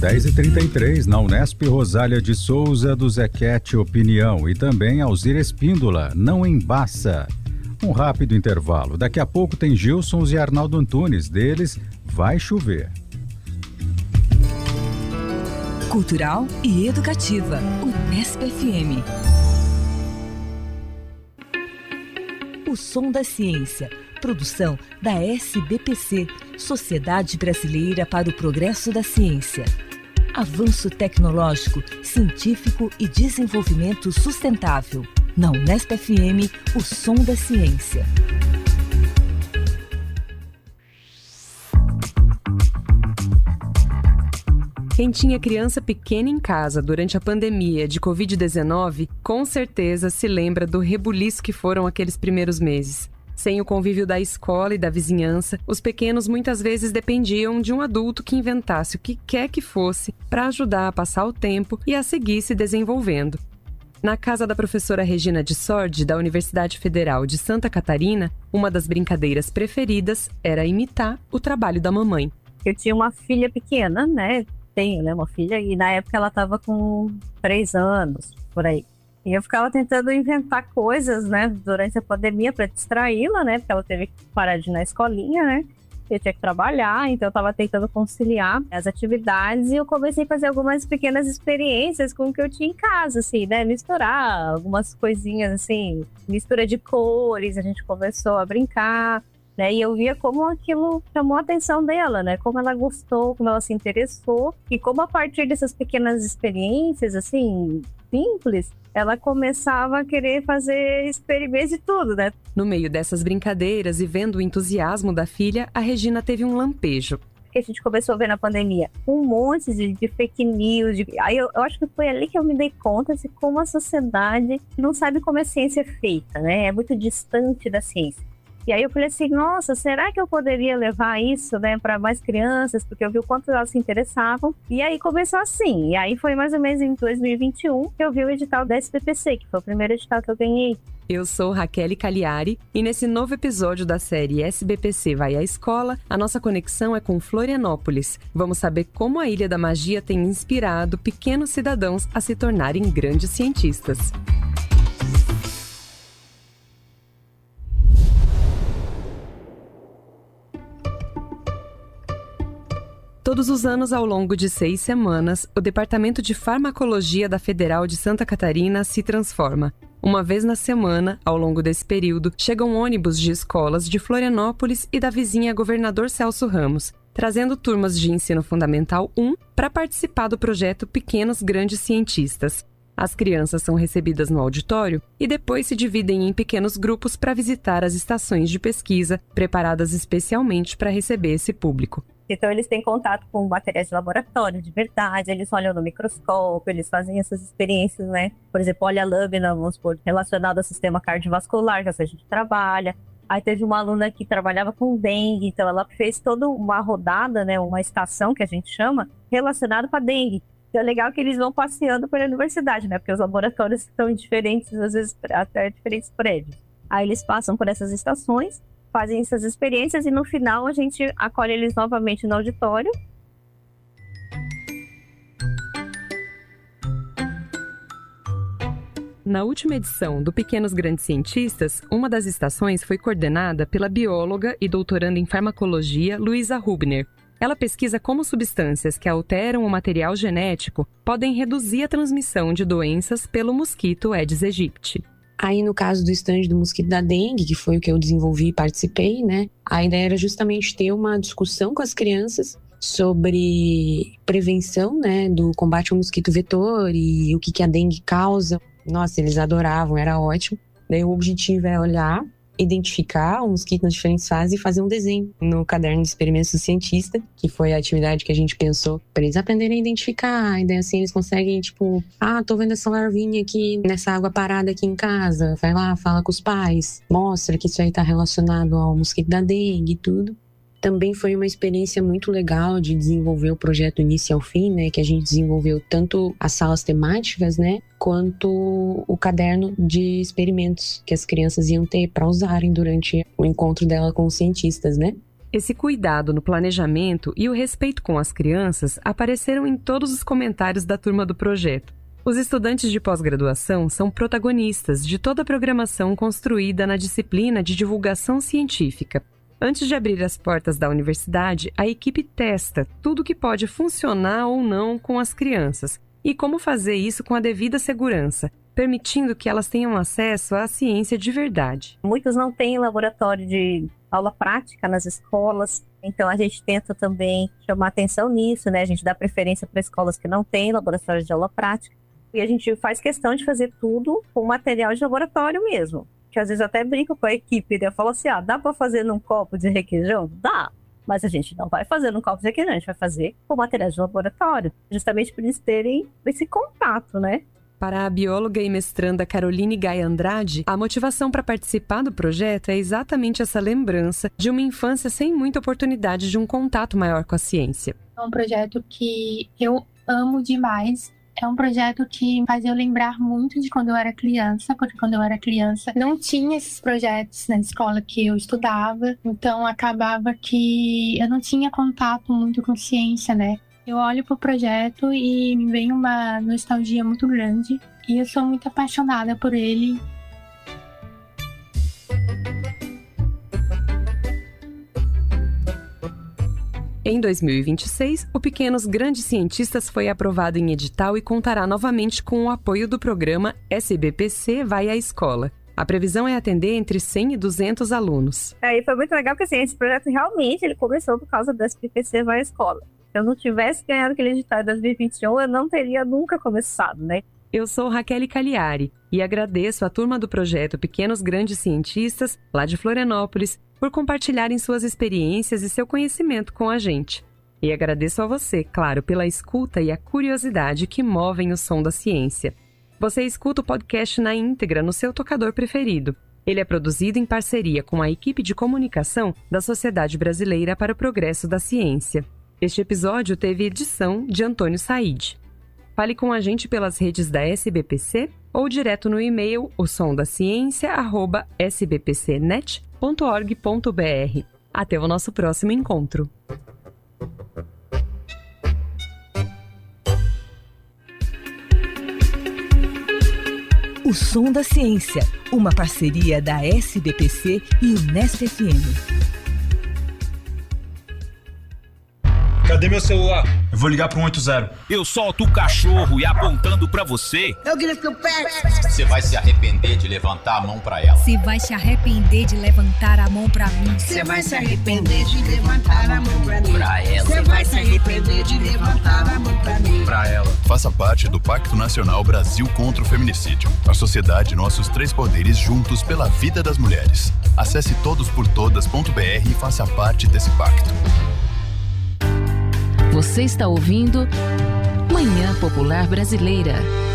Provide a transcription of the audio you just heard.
10h33, na Unesp Rosália de Souza, do Zequete Opinião, e também Alzira Espíndola, não embaça. Um rápido intervalo. Daqui a pouco tem Gilsons e Arnaldo Antunes, deles Vai Chover. Cultural e educativa, Unesp FM. O Som da Ciência, produção da SBPC, Sociedade Brasileira para o Progresso da Ciência. Avanço tecnológico, científico e desenvolvimento sustentável. Na Unesp FM, o Som da Ciência. Quem tinha criança pequena em casa durante a pandemia de Covid-19, com certeza se lembra do rebuliço que foram aqueles primeiros meses. Sem o convívio da escola e da vizinhança, os pequenos muitas vezes dependiam de um adulto que inventasse o que quer que fosse para ajudar a passar o tempo e a seguir se desenvolvendo. Na casa da professora Regina de Sordi, da Universidade Federal de Santa Catarina, uma das brincadeiras preferidas era imitar o trabalho da mamãe. Eu tinha uma filha pequena, né? Tenho, né? Uma filha, e na época ela estava com 3 anos, por aí. E eu ficava tentando inventar coisas, né, durante a pandemia para distraí-la, né, porque ela teve que parar de ir na escolinha, né, eu tinha que trabalhar, então eu estava tentando conciliar as atividades e eu comecei a fazer algumas pequenas experiências com o que eu tinha em casa, assim, né, misturar algumas coisinhas, assim, mistura de cores, a gente começou a brincar, né, e eu via como aquilo chamou a atenção dela, né, como ela gostou, como ela se interessou e como a partir dessas pequenas experiências, assim, simples, ela começava a querer fazer experimentos e tudo, né? No meio dessas brincadeiras e vendo o entusiasmo da filha, a Regina teve um lampejo. Que a gente começou a ver na pandemia um monte de fake news. Aí eu acho que foi ali que eu me dei conta de como a sociedade não sabe como a ciência é feita, né? É muito distante da ciência. E aí eu falei assim, nossa, será que eu poderia levar isso, né, para mais crianças? Porque eu vi o quanto elas se interessavam. E aí começou assim. E aí foi mais ou menos em 2021 que eu vi o edital da SBPC, que foi o primeiro edital que eu ganhei. Eu sou Raquel Cagliari e nesse novo episódio da série SBPC Vai à Escola, a nossa conexão é com Florianópolis. Vamos saber como a Ilha da Magia tem inspirado pequenos cidadãos a se tornarem grandes cientistas. Todos os anos, ao longo de 6 semanas, o Departamento de Farmacologia da Federal de Santa Catarina se transforma. Uma vez na semana, ao longo desse período, chegam ônibus de escolas de Florianópolis e da vizinha Governador Celso Ramos, trazendo turmas de ensino fundamental 1 para participar do projeto Pequenos Grandes Cientistas. As crianças são recebidas no auditório e depois se dividem em pequenos grupos para visitar as estações de pesquisa, preparadas especialmente para receber esse público. Então, eles têm contato com materiais de laboratório, de verdade, eles olham no microscópio, eles fazem essas experiências, né? Por exemplo, olha a lâmina, vamos supor, relacionada ao sistema cardiovascular, que é o que a gente trabalha. Aí teve uma aluna que trabalhava com dengue, então ela fez toda uma rodada, né? Uma estação, que a gente chama, relacionada com a dengue. Então, é legal que eles vão passeando pela universidade, né? Porque os laboratórios estão em diferentes, às vezes até diferentes prédios. Aí eles passam por essas estações, fazem essas experiências e no final a gente acolhe eles novamente no auditório. Na última edição do Pequenos Grandes Cientistas, uma das estações foi coordenada pela bióloga e doutoranda em farmacologia Luísa Rubner. Ela pesquisa como substâncias que alteram o material genético podem reduzir a transmissão de doenças pelo mosquito Aedes aegypti. Aí, no caso do estande do mosquito da dengue, que foi o que eu desenvolvi e participei, né? A ideia era justamente ter uma discussão com as crianças sobre prevenção, né? Do combate ao mosquito vetor e o que a dengue causa. Nossa, eles adoravam, era ótimo. Daí o objetivo é olhar, identificar o mosquito nas diferentes fases e fazer um desenho no caderno de experimentos do cientista, que foi a atividade que a gente pensou para eles aprenderem a identificar. E daí assim eles conseguem, tipo, tô vendo essa larvinha aqui nessa água parada aqui em casa. Vai lá, fala com os pais, mostra que isso aí tá relacionado ao mosquito da dengue e tudo. Também foi uma experiência muito legal de desenvolver o projeto início ao fim, né? Que a gente desenvolveu tanto as salas temáticas, né? Quanto o caderno de experimentos que as crianças iam ter para usarem durante o encontro dela com os cientistas, né? Esse cuidado no planejamento e o respeito com as crianças apareceram em todos os comentários da turma do projeto. Os estudantes de pós-graduação são protagonistas de toda a programação construída na disciplina de divulgação científica. Antes de abrir as portas da universidade, a equipe testa tudo que pode funcionar ou não com as crianças e como fazer isso com a devida segurança, permitindo que elas tenham acesso à ciência de verdade. Muitos não têm laboratório de aula prática nas escolas, então a gente tenta também chamar atenção nisso, né? A gente dá preferência para escolas que não têm laboratório de aula prática e a gente faz questão de fazer tudo com material de laboratório mesmo. Que às vezes eu até brinco com a equipe, né? Eu falo assim, dá para fazer num copo de requeijão? Dá! Mas a gente não vai fazer num copo de requeijão, a gente vai fazer com material de laboratório, justamente para eles terem esse contato, né? Para a bióloga e mestranda Caroline Gaia Andrade, a motivação para participar do projeto é exatamente essa lembrança de uma infância sem muita oportunidade de um contato maior com a ciência. É um projeto que eu amo demais. É um projeto que faz eu lembrar muito de quando eu era criança, porque quando eu era criança não tinha esses projetos na escola que eu estudava, então acabava que eu não tinha contato muito com ciência, né? Eu olho pro projeto e me vem uma nostalgia muito grande e eu sou muito apaixonada por ele. Em 2026, o Pequenos Grandes Cientistas foi aprovado em edital e contará novamente com o apoio do programa SBPC Vai à Escola. A previsão é atender entre 100 e 200 alunos. Aí foi muito legal, porque assim, esse projeto realmente ele começou por causa do SBPC Vai à Escola. Se eu não tivesse ganhado aquele edital de 2021, eu não teria nunca começado, né? Eu sou Raquel Cagliari e agradeço à turma do projeto Pequenos Grandes Cientistas, lá de Florianópolis, por compartilharem suas experiências e seu conhecimento com a gente. E agradeço a você, claro, pela escuta e a curiosidade que movem o som da ciência. Você escuta o podcast na íntegra no seu tocador preferido. Ele é produzido em parceria com a equipe de comunicação da Sociedade Brasileira para o Progresso da Ciência. Este episódio teve edição de Antônio Said. Fale com a gente pelas redes da SBPC ou direto no e-mail osondaciencia@sbpcnet.org.br. Até o nosso próximo encontro. O Som da Ciência, uma parceria da SBPC e Unesp FM. Cadê meu celular? Eu vou ligar pro 180. Eu solto o cachorro e apontando pra você. Eu grito que eu pego. Você vai se arrepender de levantar a mão pra ela. Você vai se arrepender de levantar a mão pra mim. Você vai se arrepender de levantar a mão pra mim. Pra ela. Você vai se arrepender de levantar a mão pra mim. Pra ela. Faça parte do Pacto Nacional Brasil contra o Feminicídio. A sociedade, nossos três poderes juntos pela vida das mulheres. Acesse todosportodas.br e faça parte desse pacto. Você está ouvindo Manhã Popular Brasileira.